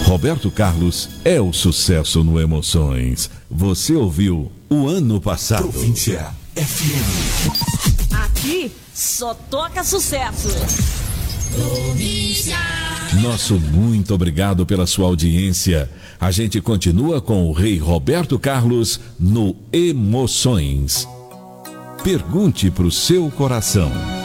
Roberto Carlos é o sucesso no Emoções. Você ouviu o ano passado. Província FM. Aqui só toca sucesso. Província. Nosso muito obrigado pela sua audiência. A gente continua com o rei Roberto Carlos no Emoções. Pergunte pro seu coração.